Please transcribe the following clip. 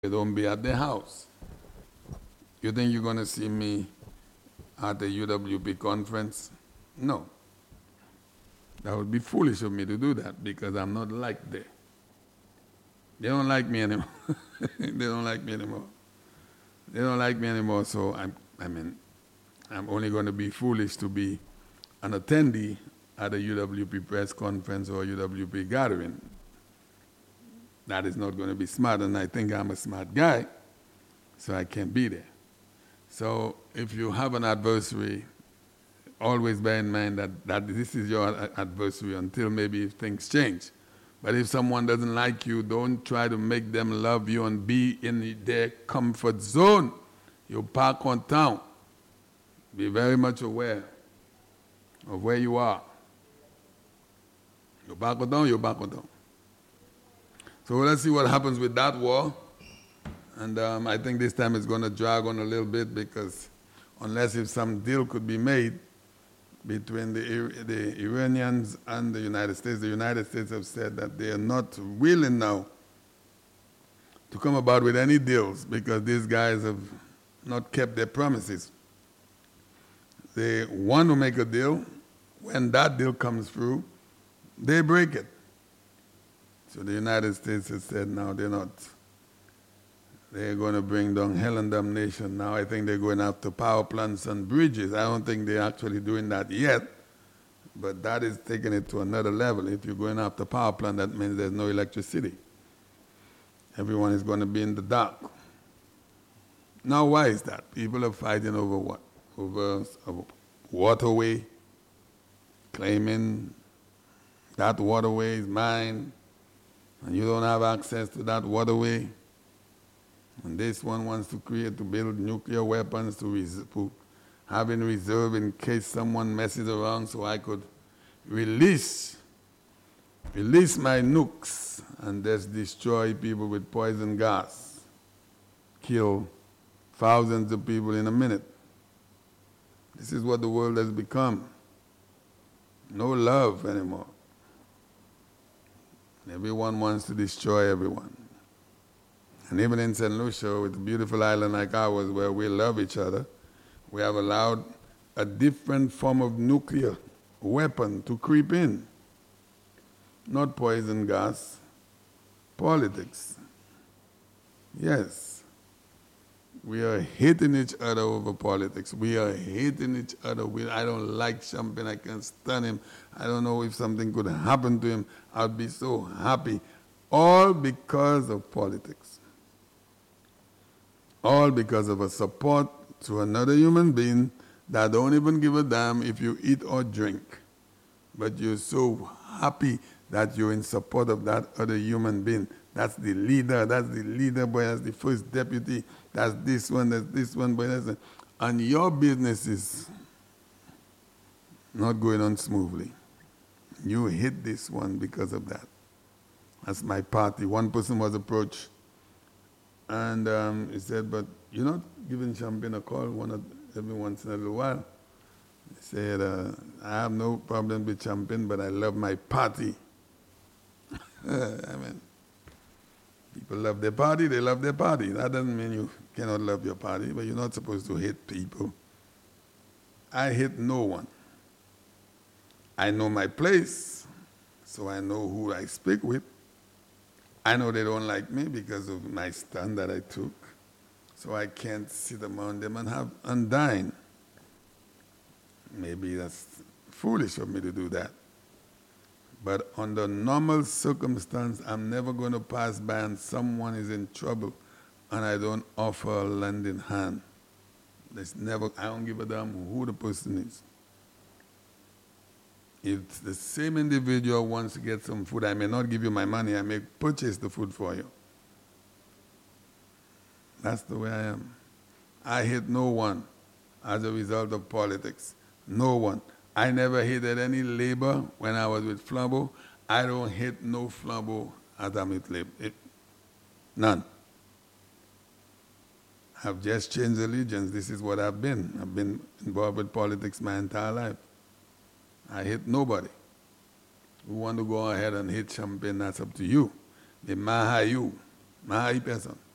don't be at the house. You think you're going to see me at the UWP conference? No. That would be foolish of me to do that because I'm not liked there. They don't like me anymore. They don't like me anymore. They don't like me anymore, so I'm only going to be foolish to be an attendee at a UWP press conference or UWP gathering. That is not going to be smart, and I think I'm a smart guy, so I can't be there. So if you have an adversary, always bear in mind that this is your adversary until maybe things change. But if someone doesn't like you, don't try to make them love you and be in their comfort zone. You park on town. Be very much aware of where you are. You back on down, you back on down. So let's see what happens with that war. And I think this time it's going to drag on a little bit because unless if some deal could be made between the Iranians and the United States have said that they are not willing now to come about with any deals because these guys have not kept their promises. They want to make a deal. When that deal comes through, they break it. So the United States has said now they're not. They're going to bring down hell and damnation. Now I think they're going after power plants and bridges. I don't think they're actually doing that yet, but that is taking it to another level. If you're going after power plant, that means there's no electricity. Everyone is going to be in the dark. Now why is that? People are fighting over what? Over a waterway, claiming that waterway is mine, and you don't have access to that waterway. And this one wants to build nuclear weapons to have in reserve in case someone messes around so I could release my nukes and just destroy people with poison gas, kill thousands of people in a minute. This is what the world has become. No love anymore. Everyone wants to destroy everyone. And even in St. Lucia, with a beautiful island like ours where we love each other, we have allowed a different form of nuclear weapon to creep in. Not poison gas, politics. Yes. We are hating each other over politics. We are hating each other. I don't like Champagne. I can't stand him. I don't know if something could happen to him. I'd be so happy. All because of politics. All because of a support to another human being that don't even give a damn if you eat or drink. But you're so happy that you're in support of that other human being. That's the leader, boy, that's the first deputy, that's this one, boy, that's it. And your business is not going on smoothly. You hit this one because of that. That's my party. One person was approached and he said, but you're not giving Champagne a call every once in a little while. He said, I have no problem with Champagne, but I love my party. I mean, people love their party, they love their party. That doesn't mean you cannot love your party, but you're not supposed to hate people. I hate no one. I know my place, so I know who I speak with. I know they don't like me because of my stand that I took, so I can't sit among them and dine. Maybe that's foolish of me to do that. But under normal circumstance, I'm never going to pass by and someone is in trouble and I don't offer a lending hand. I don't give a damn who the person is. If the same individual wants to get some food, I may not give you my money, I may purchase the food for you. That's the way I am. I hate no one as a result of politics. No one. I never hated any labor when I was with Flambeau. I don't hate no Flambeau as I'm with labor. None. I've just changed allegiance. This is what I've been. I've been involved with politics my entire life. I hate nobody. You want to go ahead and hate Champagne, that's up to you. They maha you. Maha person.